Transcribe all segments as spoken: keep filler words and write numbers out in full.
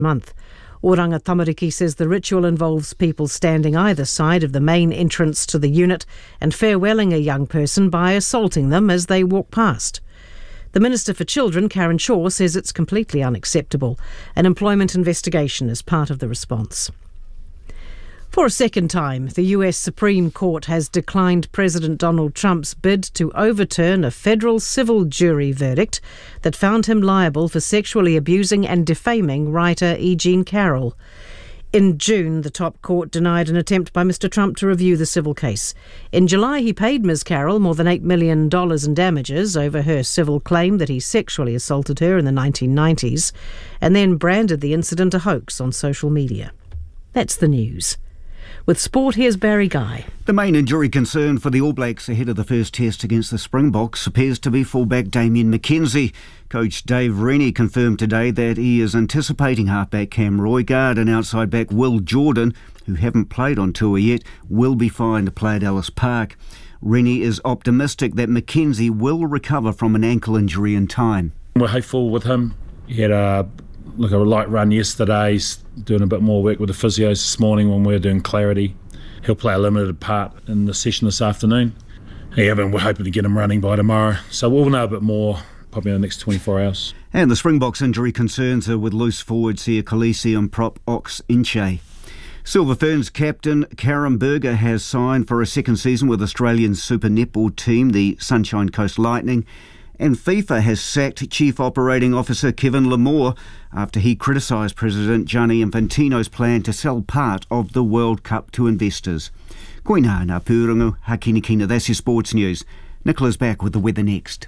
month. Oranga Tamariki says the ritual involves people standing either side of the main entrance to the unit and farewelling a young person by assaulting them as they walk past. The Minister for Children, Karen Shaw, says it's completely unacceptable. An employment investigation is part of the response. For a second time, the U S Supreme Court has declined President Donald Trump's bid to overturn a federal civil jury verdict that found him liable for sexually abusing and defaming writer E. Jean Carroll. In June, the top court denied an attempt by Mister Trump to review the civil case. In July, he paid Miz Carroll more than eight million dollars in damages over her civil claim that he sexually assaulted her in the nineteen nineties, and then branded the incident a hoax on social media. That's the news. With sport, here's Barry Guy. The main injury concern for the All Blacks ahead of the first test against the Springboks appears to be fullback Damien McKenzie. Coach Dave Rennie confirmed today that he is anticipating halfback Cam Roigard and outside back Will Jordan, who haven't played on tour yet, will be fine to play at Ellis Park. Rennie is optimistic that McKenzie will recover from an ankle injury in time. We're hopeful with him. He had a Look, a light run yesterday. He's doing a bit more work with the physios this morning when we're doing clarity. He'll play a limited part in the session this afternoon. Yeah, but we're hoping to get him running by tomorrow. So we'll know a bit more probably in the next twenty-four hours. And the Springboks injury concerns are with loose forwards here, Khaleesi and prop Ox Inche. Silver Ferns captain Karen Berger has signed for a second season with Australian Super Netball team, the Sunshine Coast Lightning. And FIFA has sacked Chief Operating Officer Kevin Lamore after he criticised President Gianni Infantino's plan to sell part of the World Cup to investors. Koina ngā pūrangu, hakinikina, that's your sports news. Nicola's back with the weather next.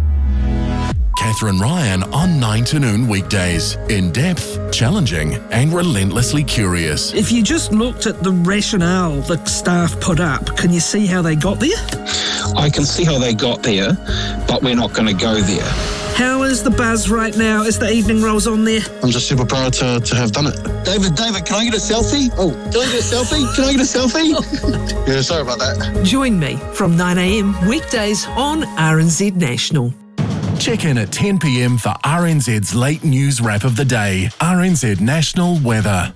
Catherine Ryan on nine to noon weekdays. In-depth, challenging and relentlessly curious. If you just looked at the rationale the staff put up, can you see how they got there? I can see how they got there, but we're not going to go there. How is the buzz right now as the evening rolls on there? I'm just super proud to, to have done it. David, David, can I get a selfie? Oh, can I get a selfie? Can I get a selfie? Yeah, sorry about that. Join me from nine a m weekdays on R N Z National. Check in at ten p m for R N Z's late news wrap of the day. R N Z National Weather.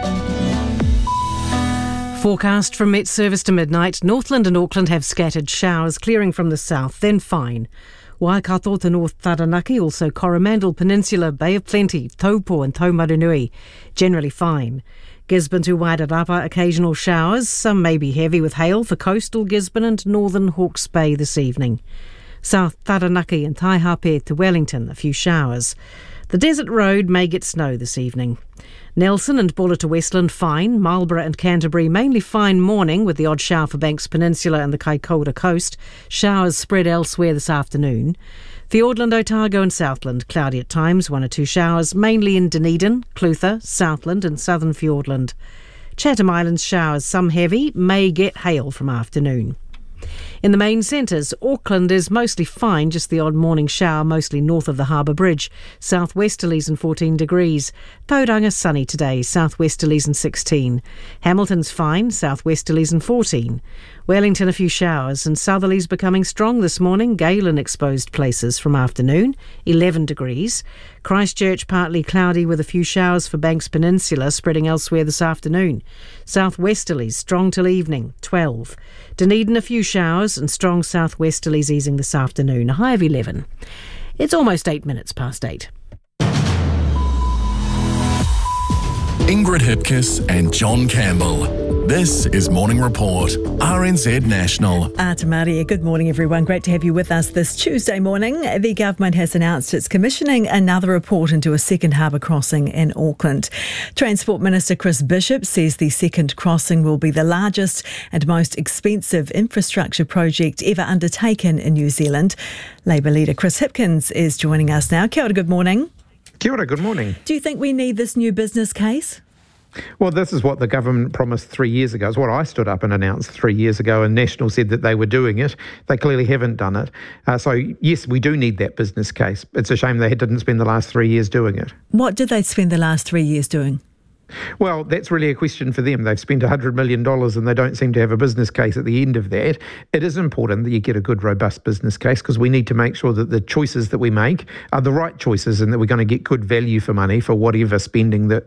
Forecast from Met Service to midnight. Northland and Auckland have scattered showers, clearing from the south, then fine. Waikato to North Taranaki, also Coromandel Peninsula, Bay of Plenty, Taupo and Taumarunui, generally fine. Gisborne to Wairarapa, occasional showers. Some may be heavy with hail for coastal Gisborne and northern Hawke's Bay this evening. South Taranaki and Taihape to Wellington, a few showers. The Desert Road may get snow this evening. Nelson and Buller to Westland, fine. Marlborough and Canterbury, mainly fine morning with the odd shower for Banks Peninsula and the Kaikoura coast. Showers spread elsewhere this afternoon. Fiordland, Otago and Southland, cloudy at times, one or two showers, mainly in Dunedin, Clutha, Southland and southern Fiordland. Chatham Islands showers, some heavy, may get hail from afternoon. In the main centres, Auckland is mostly fine, just the odd morning shower, mostly north of the Harbour Bridge. Southwesterlies and fourteen degrees. Tauranga sunny today, southwesterlies and sixteen. Hamilton's fine, southwesterlies and fourteen. Wellington a few showers and southerlies becoming strong this morning. Gale in exposed places from afternoon, eleven degrees. Christchurch partly cloudy with a few showers for Banks Peninsula spreading elsewhere this afternoon. Southwesterlies strong till evening, twelve. Dunedin a few showers and strong southwesterlies easing this afternoon, a high of eleven. It's almost eight minutes past eight. Ingrid Hipkiss and John Campbell. This is Morning Report, R N Z National. Ata Maria, good morning everyone. Great to have you with us this Tuesday morning. The government has announced it's commissioning another report into a second harbour crossing in Auckland. Transport Minister Chris Bishop says the second crossing will be the largest and most expensive infrastructure project ever undertaken in New Zealand. Labour leader Chris Hipkins is joining us now. Kia ora, good morning. Kia ora, good morning. Do you think we need this new business case? Well, this is what the government promised three years ago. It's what I stood up and announced three years ago, and National said that they were doing it. They clearly haven't done it. Uh, so, yes, we do need that business case. It's a shame they didn't spend the last three years doing it. What did they spend the last three years doing? Well, that's really a question for them. They've spent one hundred million dollars and they don't seem to have a business case at the end of that. It is important that you get a good, robust business case because we need to make sure that the choices that we make are the right choices and that we're going to get good value for money for whatever spending that